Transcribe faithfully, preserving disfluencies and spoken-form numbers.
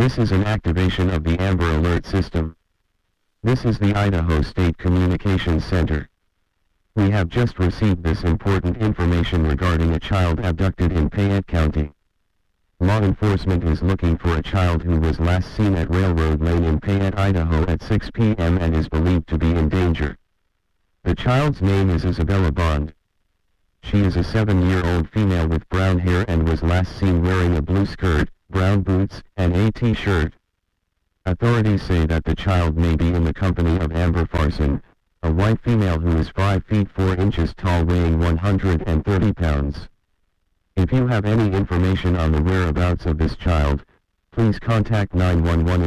This is an activation of the Amber Alert system. This is the Idaho State Communications Center. We have just received this important information regarding a child abducted in Payette County. Law enforcement is looking for a child who was last seen at Railroad Lane in Payette, Idaho at six p m and is believed to be in danger. The child's name is Isabella Bond. She is a seven-year-old female with brown hair and was last seen wearing a blue skirt, brown boots, and a t-shirt. Authorities say that the child may be in the company of Amber Farson, a white female who is five feet four inches tall, weighing one hundred thirty pounds. If you have any information on the whereabouts of this child, please contact nine one one